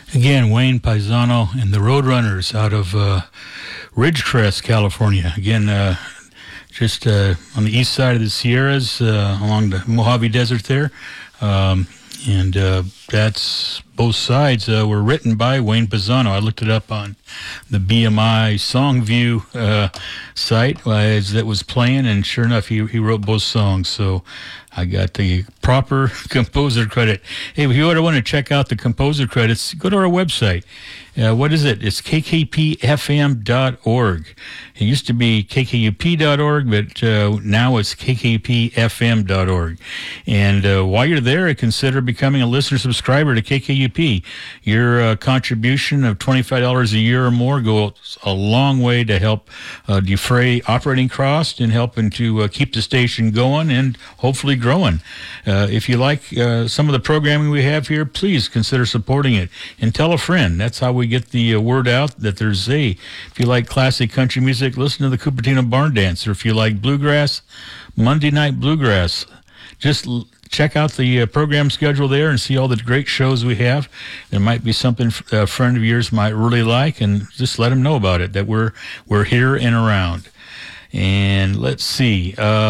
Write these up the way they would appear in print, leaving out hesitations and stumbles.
Again, Wayne Paisano and the Roadrunners out of Ridgecrest, California. Again, just on the east side of the Sierras, along the Mojave Desert there. And that's both sides were written by Wayne Paisano. I looked it up on the BMI Songview site as that was playing, and sure enough, he wrote both songs. So I got the proper composer credit. Hey, if you want to check out the composer credits, go to our website. What is it? It's kkpfm.org. It used to be kkup.org, but now it's kkpfm.org. And while you're there, consider becoming a listener subscriber to KKUP. Your contribution of $25 a year or more goes a long way to help defray operating costs and helping to keep the station going and hopefully growing. If you like some of the programming we have here, please consider supporting it and tell a friend. That's how we get the word out that there's if you like classic country music, listen to the Cupertino Barn Dance. Or if you like bluegrass, Monday Night Bluegrass. Just check out the program schedule there and see all the great shows we have. There might be something a friend of yours might really like, and just let them know about it, that we're here and around. And let's see.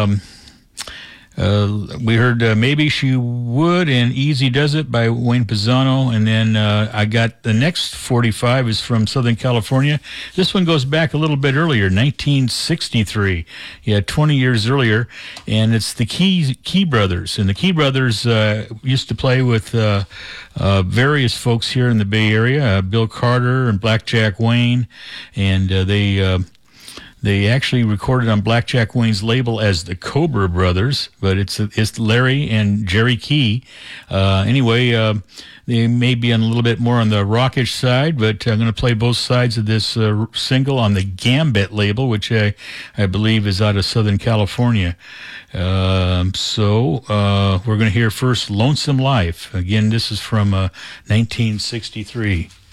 We heard Maybe She Would and Easy Does It by Wayne Paisano. And then I got the next 45 is from Southern California. This one goes back a little bit earlier, 1963. Yeah, 20 years earlier. And it's the Key Brothers. And the Key Brothers used to play with various folks here in the Bay Area, Bill Carter and Blackjack Wayne. And they actually recorded on Blackjack Wayne's label as the Cobra Brothers, but it's Larry and Jerry Key. Anyway, they may be a little bit more on the rockish side, but I'm going to play both sides of this single on the Gambit label, which I believe is out of Southern California. So we're going to hear first Lonesome Life. Again, this is from 1963.